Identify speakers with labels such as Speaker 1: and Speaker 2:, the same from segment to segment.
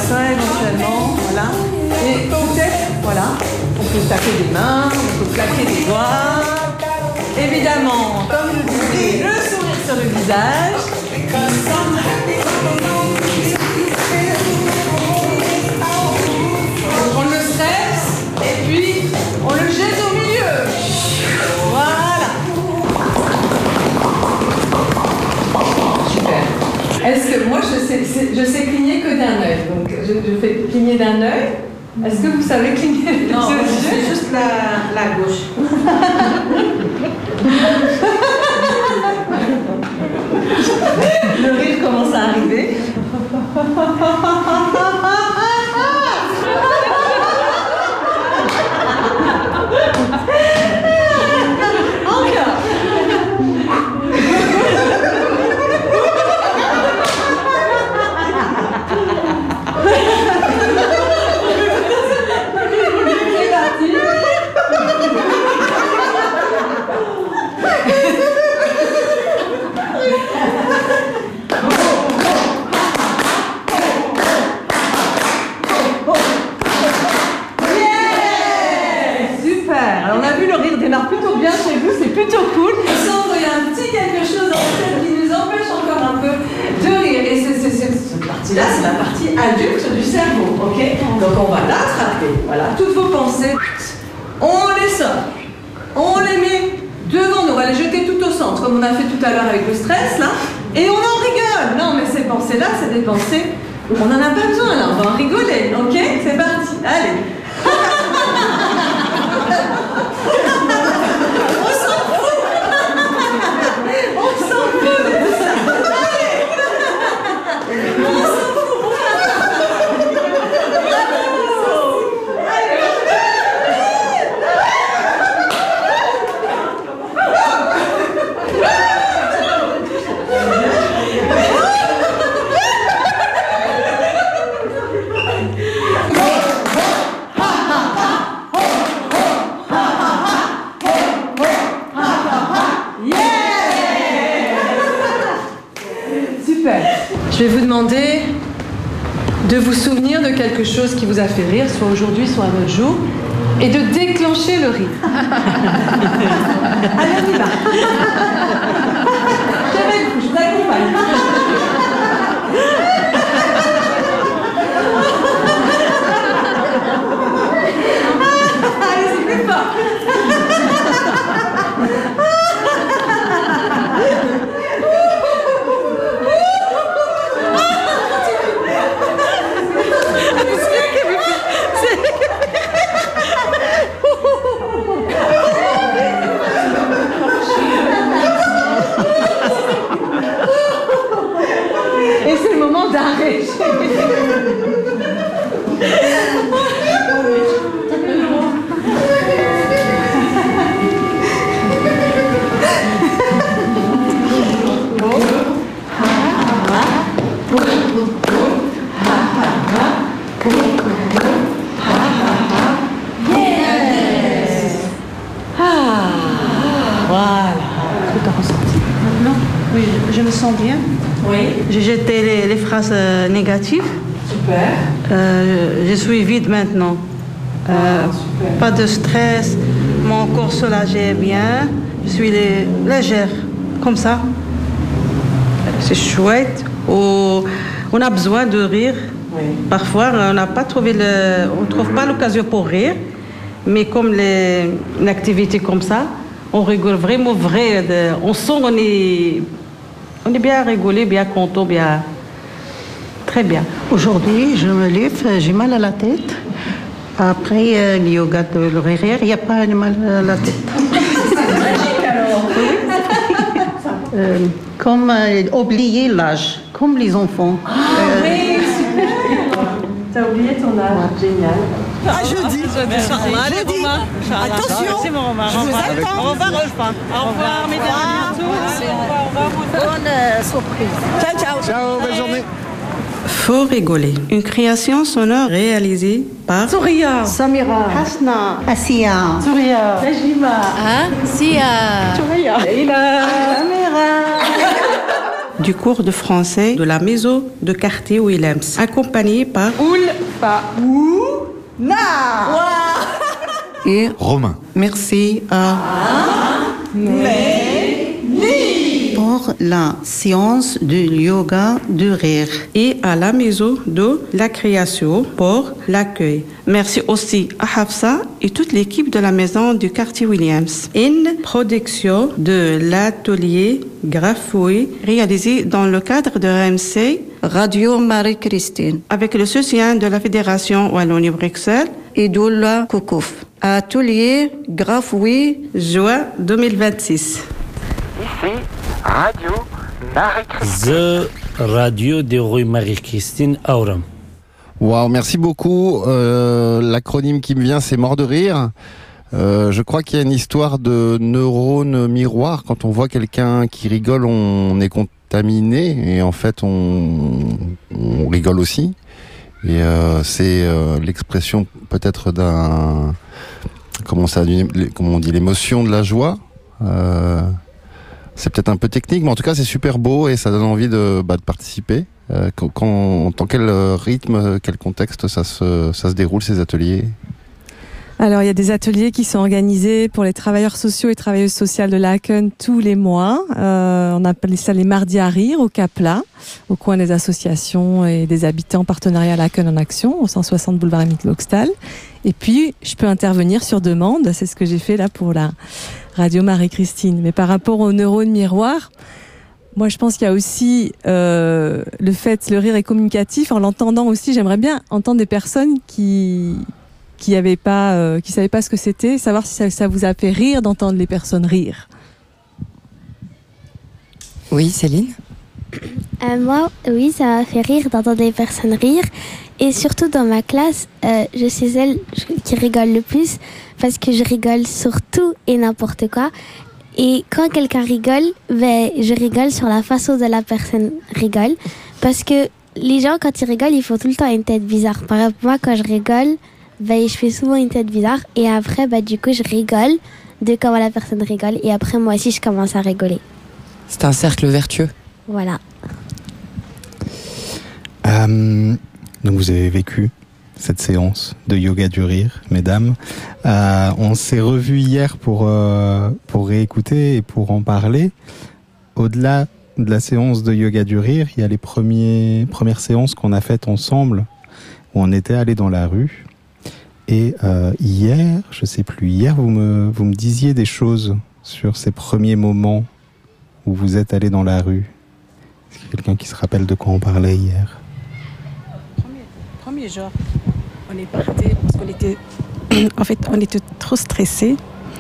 Speaker 1: bassin éventuellement, voilà. Et peut-être, voilà, on peut taper des mains, on peut claquer des doigts. Évidemment, comme je disais, le sourire sur le visage. On prend le stress et puis on le jette au milieu. Voilà. Super. Est-ce que moi je sais cligner que d'un œil, donc je fais cligner d'un œil. Est-ce que vous savez cligner les
Speaker 2: Non,
Speaker 1: yeux?
Speaker 2: c'est juste la gauche.
Speaker 1: Le rire commence à arriver. Encore. C'est parti. Super. Alors on a vu le rire démarre plutôt bien chez vous, c'est plutôt cool. Il semble qu'il y a un petit quelque chose dans la tête qui nous empêche encore un peu de rire. Et cette partie-là, c'est la partie adulte du cerveau, ok? Donc on va l'attraper. Voilà, toutes vos pensées, on les sort, on les met devant nous, on va les jeter tout au centre, comme on a fait tout à l'heure avec le stress, là, et on en rigole. Non, mais ces pensées-là, c'est des pensées, on n'en a pas besoin, là, on va en rigoler, ok? C'est parti, allez. On s'en fout de tout ça. Allez. On s'en fout. Super. Je vais vous demander de vous souvenir de quelque chose qui vous a fait rire, soit aujourd'hui, soit un autre jour, et de déclencher le rire. Allez, on y va. Je vous accompagne. Allez, c'est plus fort. Et c'est le moment d'arrêt. Voilà. Tout a ressenti.
Speaker 3: Maintenant, oui, je me sens bien.
Speaker 1: Oui.
Speaker 3: J'ai jeté les phrases négatives.
Speaker 1: Super.
Speaker 3: Je suis vide maintenant.
Speaker 1: Super.
Speaker 3: Pas de stress. Mon corps soulagé bien. Je suis légère. Comme ça. C'est chouette. On a besoin de rire.
Speaker 1: Oui.
Speaker 3: Parfois, on n'a pas trouvé on trouve pas l'occasion pour rire. Mais comme une activité comme ça, on rigole vraiment vrai. On sent qu'on est bien rigolé, bien content, bien. Très bien.
Speaker 4: Aujourd'hui, je me lève, j'ai mal à la tête. Après le yoga de le rire, il n'y a pas de mal à la tête.
Speaker 1: C'est magique alors.
Speaker 4: Comme oublier l'âge, comme les enfants.
Speaker 1: Oui, super. T'as oublié ton âge, génial.
Speaker 5: Ah, jeudi. Jeudi. Attention.
Speaker 3: C'est mon Romain.
Speaker 5: Je vous attends.
Speaker 3: Au revoir, Rolf. Au revoir, mesdames. À bientôt.
Speaker 4: Bonne surprise.
Speaker 5: Ciao, ciao.
Speaker 6: Ciao, belle journée.
Speaker 3: Faut rigoler. Une création sonore réalisée par
Speaker 1: Souria.
Speaker 4: Samira.
Speaker 3: Hasna.
Speaker 4: Assia.
Speaker 1: Souria. Najima.
Speaker 7: Sia.
Speaker 1: Leila.
Speaker 3: du cours de français de la maison de quartier Williams, accompagné par
Speaker 4: Et
Speaker 6: Romain.
Speaker 4: merci à pour la séance de yoga du rire.
Speaker 3: et à la maison de la création pour l'accueil. Merci aussi à Hafsa et toute l'équipe de la maison du quartier Williams. Une production de l'atelier Grafouille réalisée dans le cadre de RMC
Speaker 4: Radio Marie-Christine
Speaker 3: avec le soutien de la Fédération Wallonie-Bruxelles.
Speaker 4: et Doula Koukouf. Atelier Grafouille
Speaker 3: Juin 2026.
Speaker 7: Ici, Radio Marie-Christine.
Speaker 8: The Radio de Rue Marie-Christine Auram.
Speaker 6: Waouh, merci beaucoup. L'acronyme qui me vient, c'est Mort de rire. Je crois qu'il y a une histoire de neurones miroirs. Quand on voit quelqu'un qui rigole, on est contaminé et en fait, on rigole aussi. Et c'est l'expression peut-être d'un... comment on dit, l'émotion de la joie. C'est peut-être un peu technique, mais en tout cas, c'est super beau et ça donne envie de participer. Dans quel rythme, quel contexte ça se déroule, ces ateliers ?
Speaker 9: Alors, il y a des ateliers qui sont organisés pour les travailleurs sociaux et travailleuses sociales de Laken tous les mois. On appelle ça les mardis à rire au Capla, au coin des associations et des habitants partenariat Laken en action, au 160 boulevard Émile Loxtal. Et puis, je peux intervenir sur demande. C'est ce que j'ai fait là pour la Radio Marie-Christine. Mais par rapport aux neurones miroirs, moi, je pense qu'il y a aussi le rire est communicatif. En l'entendant aussi, j'aimerais bien entendre des personnes qui savaient pas ce que c'était, savoir si ça vous a fait rire d'entendre les personnes rire.
Speaker 10: Oui, Céline ?
Speaker 11: Moi, oui, ça m'a fait rire d'entendre les personnes rire. Et surtout dans ma classe, je suis celle qui rigole le plus parce que je rigole sur tout et n'importe quoi. Et quand quelqu'un rigole, je rigole sur la façon dont la personne rigole. Parce que les gens, quand ils rigolent, ils font tout le temps une tête bizarre. Par exemple, moi, quand je rigole, je fais souvent une tête bizarre. Et après, du coup, je rigole de comment la personne rigole. Et après, moi aussi, je commence à rigoler.
Speaker 10: C'est un cercle vertueux.
Speaker 11: Voilà.
Speaker 12: Donc vous avez vécu cette séance de yoga du rire, mesdames. On s'est revus hier pour réécouter et pour en parler. Au-delà de la séance de yoga du rire, il y a les premières séances qu'on a faites ensemble, où on était allés dans la rue. Et hier, je sais plus, vous me disiez des choses sur ces premiers moments où vous êtes allés dans la rue. Est-ce qu'il y a quelqu'un qui se rappelle de quoi on parlait hier ?
Speaker 3: Premier jour, on est parti parce qu'on était, on était trop stressés.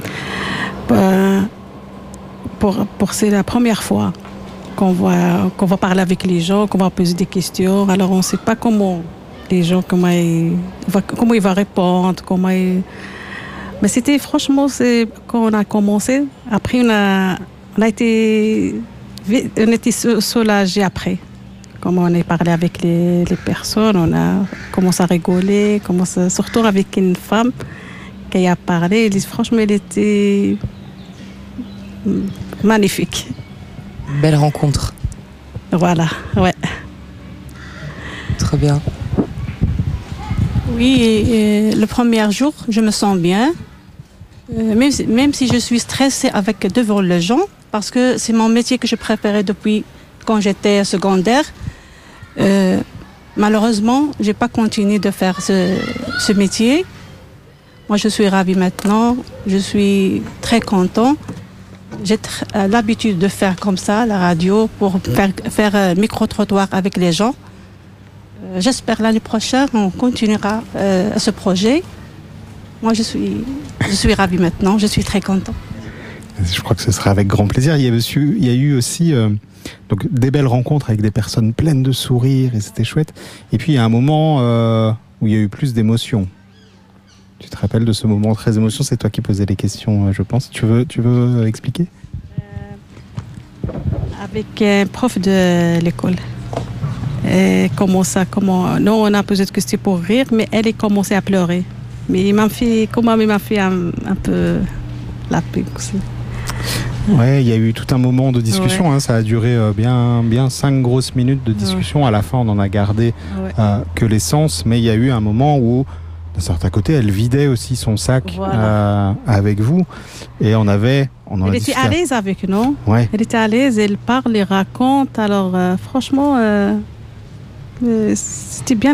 Speaker 3: C'est la première fois qu'on va parler avec les gens, qu'on va poser des questions. Alors on ne sait pas comment les gens, comment ils vont répondre, Mais c'était franchement, quand on a commencé. Après on était soulagés après. Comment on a parlé avec les personnes, on a commencé à rigoler, surtout avec une femme qui a parlé. Franchement, elle était magnifique.
Speaker 10: Belle rencontre.
Speaker 3: Voilà, ouais.
Speaker 10: Très bien.
Speaker 13: Oui, le premier jour, je me sens bien. Même si je suis stressée devant les gens, parce que c'est mon métier que je préférais depuis quand j'étais secondaire. Malheureusement, je n'ai pas continué de faire ce métier. Moi, je suis ravie maintenant. Je suis très contente. J'ai l'habitude de faire comme ça, la radio, pour faire micro-trottoir avec les gens. J'espère l'année prochaine, on continuera ce projet. Moi, je suis ravie maintenant. Je suis très contente.
Speaker 12: Je crois que ce sera avec grand plaisir. Il y a eu aussi donc des belles rencontres avec des personnes pleines de sourires et c'était chouette. Et puis il y a un moment où il y a eu plus d'émotions. Tu te rappelles de ce moment très émotionnel? C'est toi qui posais les questions, je pense. Tu veux expliquer?
Speaker 3: Avec un prof de l'école. Nous on a posé des questions pour rire, mais elle a commencé à pleurer. Mais il m'a fait un peu la peine aussi.
Speaker 12: Ouais, il y a eu tout un moment de discussion, ça a duré bien 5 grosses minutes de discussion. À la fin, on en a gardé que l'essence, mais il y a eu un moment où, d'un certain côté, elle vidait aussi son sac avec vous, et elle
Speaker 13: était à l'aise avec nous.
Speaker 12: Ouais.
Speaker 13: Elle était à l'aise, elle parle, elle raconte. Alors, franchement, c'était bien.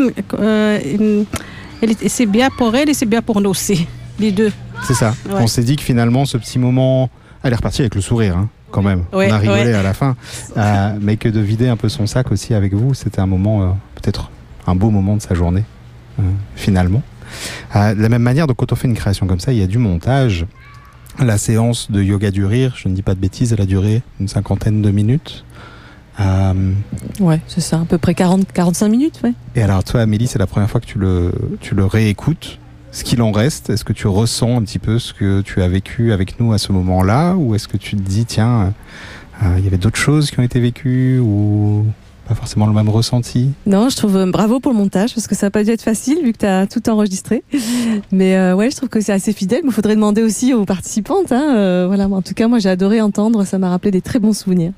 Speaker 13: C'est bien pour elle et c'est bien pour nous aussi, les deux.
Speaker 12: C'est ça. Ouais. On s'est dit que finalement, ce petit moment, elle est repartie avec le sourire, quand même.
Speaker 13: Ouais,
Speaker 12: on a rigolé à la fin, mais que de vider un peu son sac aussi avec vous, c'était un moment, peut-être un beau moment de sa journée, finalement. De la même manière, donc, quand on fait une création comme ça, il y a du montage. La séance de yoga du rire, je ne dis pas de bêtises, elle a duré une 50aine de minutes.
Speaker 9: Ouais, c'est ça, à peu près 40-45 minutes. Ouais.
Speaker 12: Et alors toi, Amélie, c'est la première fois que tu le réécoutes. Ce qu'il en reste, est-ce que tu ressens un petit peu ce que tu as vécu avec nous à ce moment-là, ou est-ce que tu te dis, tiens, il y avait d'autres choses qui ont été vécues, ou pas forcément le même ressenti?
Speaker 9: Non, je trouve bravo pour le montage, parce que ça n'a pas dû être facile vu que tu as tout enregistré. Mais ouais, je trouve que c'est assez fidèle. Mais il faudrait demander aussi aux participantes. Voilà, en tout cas, moi j'ai adoré entendre, ça m'a rappelé des très bons souvenirs.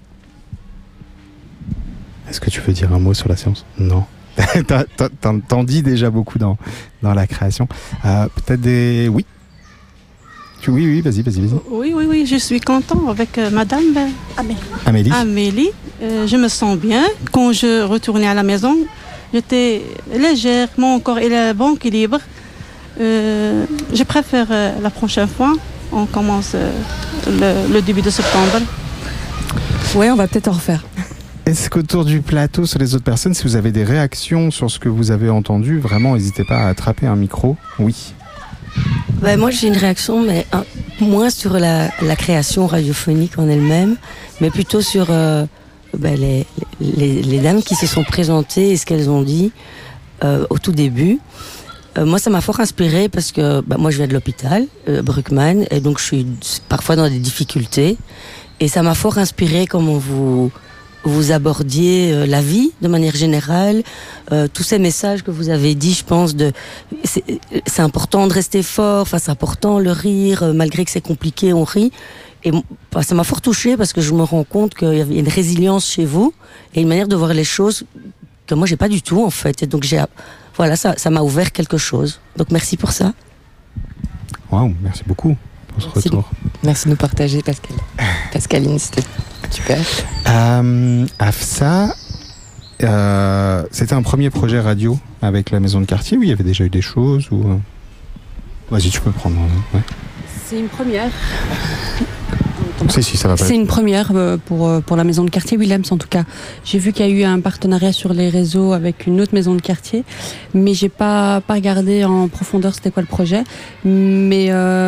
Speaker 12: Est-ce que tu veux dire un mot sur la séance? Non. T'en dis déjà beaucoup dans la création. Peut-être des... Oui. Oui, vas-y.
Speaker 13: Oui, je suis content avec madame Amélie. Je me sens bien. Quand je retournais à la maison, j'étais légère, mon corps est bon équilibre. Je préfère la prochaine fois, on commence le début de septembre.
Speaker 9: Oui, on va peut-être en refaire.
Speaker 12: Est-ce qu'autour du plateau, sur les autres personnes, si vous avez des réactions sur ce que vous avez entendu, vraiment, n'hésitez pas à attraper un micro. Oui.
Speaker 14: Moi, j'ai une réaction, mais moins sur la création radiophonique en elle-même, mais plutôt sur les dames qui se sont présentées et ce qu'elles ont dit au tout début. Moi, ça m'a fort inspirée parce que moi, je viens de l'hôpital, Bruckmann, et donc je suis parfois dans des difficultés. Et ça m'a fort inspirée comment vous abordiez la vie de manière générale, tous ces messages que vous avez dit, je pense, c'est important de rester fort, c'est important le rire, malgré que c'est compliqué, on rit. Et ça m'a fort touchée parce que je me rends compte qu'il y a une résilience chez vous et une manière de voir les choses que moi j'ai pas du tout en fait. Et donc ça m'a ouvert quelque chose. Donc merci pour ça.
Speaker 12: Waouh, merci beaucoup pour ce retour.
Speaker 10: Merci de nous partager, Pascaline, c'était super.
Speaker 12: Afsa, c'était un premier projet radio avec la maison de quartier où il y avait déjà eu des choses ou... Vas-y, tu peux prendre. Ouais.
Speaker 15: C'est une première.
Speaker 12: Si, ça va pas.
Speaker 15: C'est une première pour la maison de quartier Willems en tout cas. J'ai vu qu'il y a eu un partenariat sur les réseaux avec une autre maison de quartier, mais j'ai pas regardé en profondeur c'était quoi le projet. Mais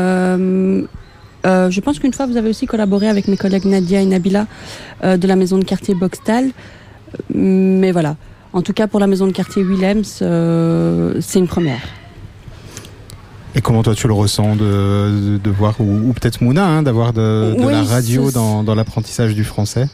Speaker 15: je pense qu'une fois vous avez aussi collaboré avec mes collègues Nadia et Nabila de la maison de quartier Boxtal. Mais voilà. En tout cas pour la maison de quartier Willems, c'est une première.
Speaker 12: Et comment toi tu le ressens de voir, ou peut-être Mouna, d'avoir de la radio dans l'apprentissage du français?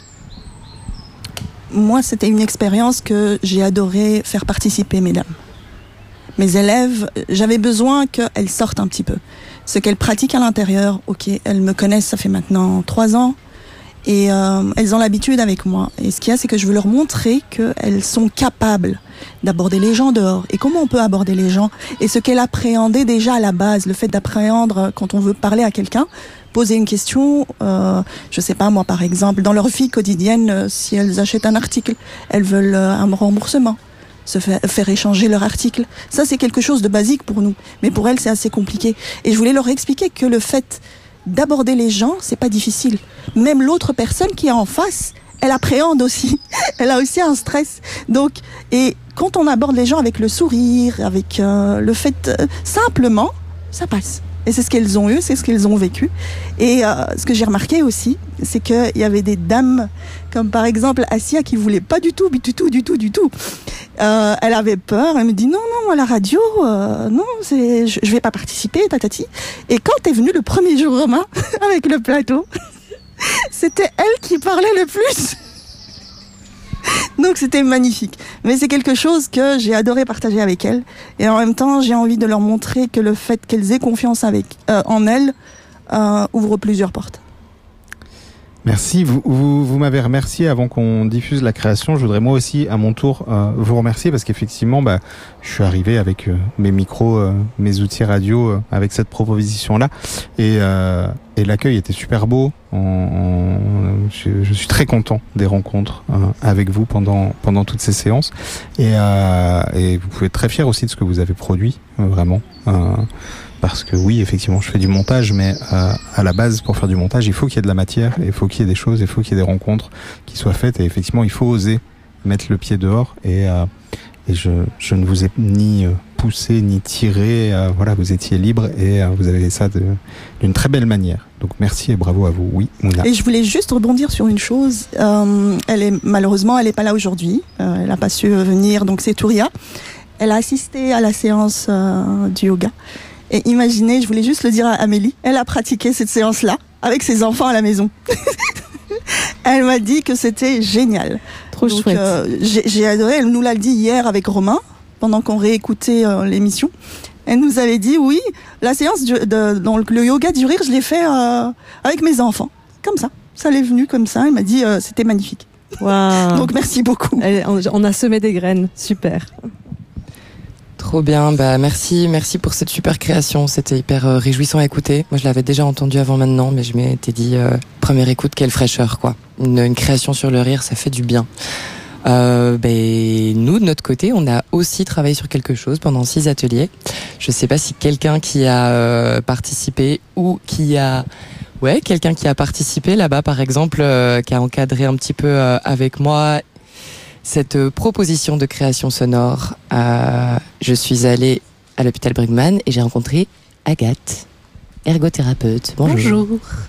Speaker 16: Moi, c'était une expérience que j'ai adoré faire participer, mesdames. Mes élèves, j'avais besoin qu'elles sortent un petit peu. Ce qu'elles pratiquent à l'intérieur, ok, elles me connaissent, ça fait maintenant 3 ans, et elles ont l'habitude avec moi. Et ce qu'il y a, c'est que je veux leur montrer qu'elles sont capables d'aborder les gens dehors. Et comment on peut aborder les gens? Et ce qu'elle appréhendait déjà à la base, le fait d'appréhender quand on veut parler à quelqu'un, poser une question, je sais pas moi par exemple, dans leur vie quotidienne, si elles achètent un article, elles veulent un remboursement, faire échanger leur article. Ça c'est quelque chose de basique pour nous, mais pour elles c'est assez compliqué. Et je voulais leur expliquer que le fait d'aborder les gens, c'est pas difficile. Même l'autre personne qui est en face, elle appréhende aussi. Elle a aussi un stress. Donc, et quand on aborde les gens avec le sourire, avec le fait simplement, ça passe. Et c'est ce qu'elles ont eu, c'est ce qu'elles ont vécu. Et ce que j'ai remarqué aussi, c'est qu'il y avait des dames, comme par exemple Assia, qui voulait pas du tout. Elle avait peur, elle me dit non, à la radio, non, je vais pas participer, tatati. Et quand est venu le premier jour Romain, avec le plateau, c'était elle qui parlait le plus. Donc c'était magnifique. Mais c'est quelque chose que j'ai adoré partager avec elles. Et en même temps, j'ai envie de leur montrer que le fait qu'elles aient confiance en elles ouvre plusieurs portes.
Speaker 12: Merci. Vous m'avez remercié avant qu'on diffuse la création. Je voudrais moi aussi, à mon tour, vous remercier parce qu'effectivement, je suis arrivé avec mes micros, mes outils radio, avec cette proposition-là, et l'accueil était super beau. Je suis très content des rencontres avec vous pendant toutes ces séances, et vous pouvez être très fier aussi de ce que vous avez produit, vraiment. Parce que oui, effectivement, je fais du montage, mais à la base, pour faire du montage, il faut qu'il y ait de la matière, il faut qu'il y ait des choses, il faut qu'il y ait des rencontres qui soient faites, et effectivement, il faut oser mettre le pied dehors, et je ne vous ai ni poussé, ni tiré, voilà, vous étiez libre, et vous avez fait ça d'une très belle manière. Donc merci et bravo à vous. Oui, Mouna.
Speaker 16: Et je voulais juste rebondir sur une chose. Malheureusement, elle n'est pas là aujourd'hui. Elle n'a pas su venir, donc c'est Touria. Elle a assisté à la séance du yoga. Et imaginez, je voulais juste le dire à Amélie, elle a pratiqué cette séance-là avec ses enfants à la maison. Elle m'a dit que c'était génial.
Speaker 9: Trop chouette.
Speaker 16: J'ai adoré, elle nous l'a dit hier avec Romain, pendant qu'on réécoutait l'émission. Elle nous avait dit, oui, la séance donc le yoga du rire, je l'ai fait avec mes enfants. Comme ça. Ça l'est venu comme ça. Elle m'a dit, c'était magnifique.
Speaker 9: Wow.
Speaker 16: Donc merci beaucoup.
Speaker 9: On a semé des graines. Super.
Speaker 10: Trop bien, merci pour cette super création, c'était hyper réjouissant à écouter. Moi je l'avais déjà entendu avant maintenant, mais je m'étais dit, première écoute, quelle fraîcheur quoi. Une création sur le rire, ça fait du bien. Nous, de notre côté, on a aussi travaillé sur quelque chose pendant 6 ateliers. Je sais pas si quelqu'un qui a participé ou quelqu'un qui a participé là-bas par exemple, qui a encadré un petit peu avec moi cette proposition de création sonore. Je suis allée à l'hôpital Brugman et j'ai rencontré Agathe, ergothérapeute. Bonjour.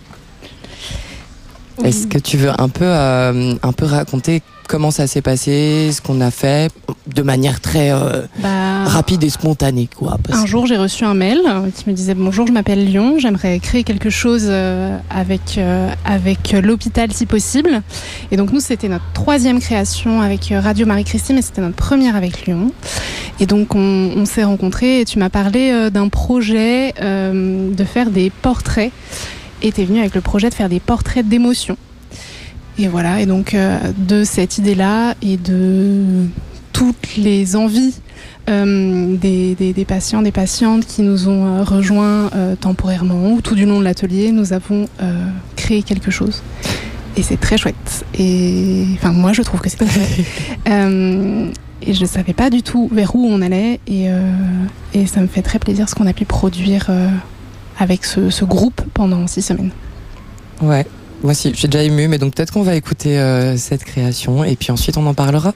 Speaker 10: Est-ce que tu veux un peu raconter comment ça s'est passé, ce qu'on a fait, de manière très rapide et spontanée, quoi.
Speaker 17: Un jour, j'ai reçu un mail qui me disait « Bonjour, je m'appelle Lyon, j'aimerais créer quelque chose avec l'hôpital si possible. » Et donc nous, c'était notre 3e création avec Radio Marie-Christine, mais c'était notre première avec Lyon. Et donc on s'est rencontrés et tu m'as parlé d'un projet de faire des portraits. Et t'es venu avec le projet de faire des portraits d'émotions. Et voilà, et donc de cette idée-là et de toutes les envies des patients, des patientes qui nous ont rejoints temporairement ou tout du long de l'atelier, nous avons créé quelque chose. Et c'est très chouette. Et enfin, moi, je trouve que c'est très chouette. Et je ne savais pas du tout vers où on allait. Et ça me fait très plaisir ce qu'on a pu produire avec ce groupe pendant 6 semaines.
Speaker 10: Ouais. Moi aussi, je suis déjà émue, mais donc peut-être qu'on va écouter cette création et puis ensuite on en parlera.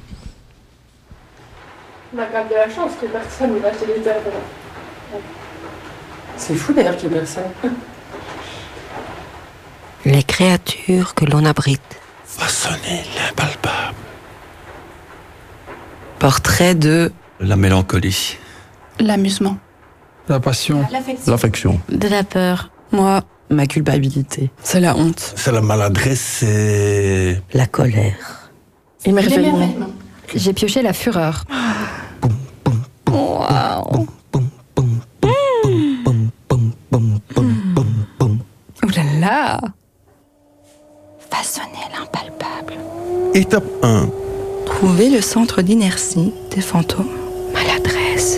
Speaker 18: On a quand même de la chance que personne ne va acheter les œuvres.
Speaker 10: C'est fou d'ailleurs qu'il y ait personne.
Speaker 19: Les créatures que l'on abrite.
Speaker 20: Façonner l'impalpable.
Speaker 19: Portrait de...
Speaker 20: La mélancolie.
Speaker 18: L'amusement.
Speaker 20: La passion. L'affection.
Speaker 19: De la peur. Moi, ma culpabilité.
Speaker 18: C'est la honte.
Speaker 20: C'est la maladresse et...
Speaker 19: La colère.
Speaker 18: L'émerveillement.
Speaker 19: J'ai pioché la fureur. Waouh. Oh là là. Façonner l'impalpable.
Speaker 20: Étape 1.
Speaker 19: Trouver le centre d'inertie des fantômes. Maladresse.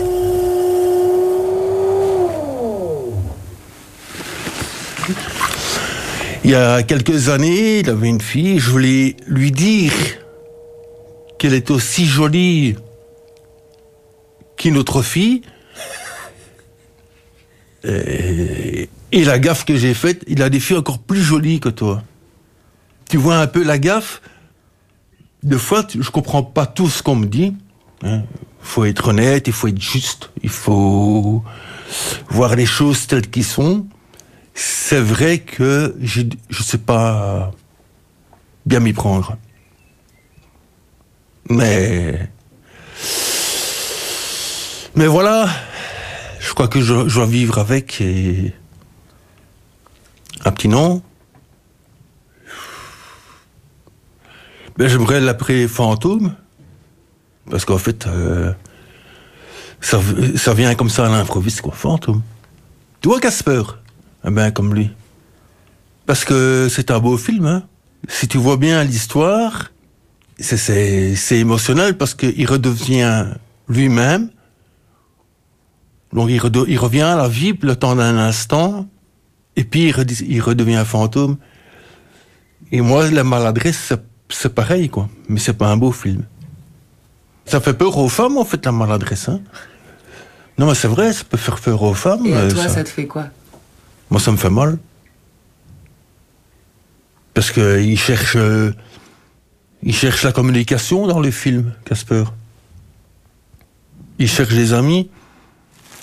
Speaker 20: Il y a quelques années, il avait une fille, je voulais lui dire qu'elle est aussi jolie qu'une autre fille. Et la gaffe que j'ai faite, il a des filles encore plus jolies que toi. Tu vois un peu la gaffe? Des fois, je comprends pas tout ce qu'on me dit. Il faut être honnête, il faut être juste, il faut voir les choses telles qu'elles sont. C'est vrai que je sais pas bien m'y prendre. Mais voilà, je crois que je dois vivre avec et un petit nom. J'aimerais l'appeler Fantôme, parce qu'en fait, ça vient comme ça à l'improviste, quoi, Fantôme. Tu vois Casper? Eh ben, comme lui. Parce que c'est un beau film, hein. si tu vois bien l'histoire, c'est émotionnel parce qu'il redevient lui-même. Donc il revient à la vie le temps d'un instant, et puis il redevient un fantôme. Et moi, la maladresse, c'est pareil, quoi. Mais c'est pas un beau film. Ça fait peur aux femmes, en fait, la maladresse. Hein. Non, mais c'est vrai, ça peut faire peur aux femmes.
Speaker 10: Et à toi, ça te fait quoi?
Speaker 20: Moi, ça me fait mal. Parce qu'il cherche la communication dans les films, Casper. Il cherche des amis.